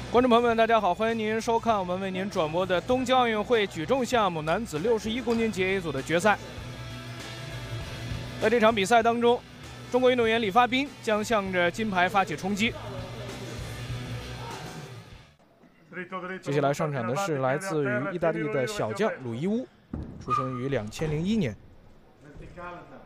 观众朋友们，大家好，欢迎您收看我们为您转播的东京奥运会举重项目男子61公斤级 A 组的决赛。在这场比赛当中，中国运动员李发彬将向着金牌发起冲击。接下来上场的是来自于意大利的小将鲁伊乌，出生于2001年。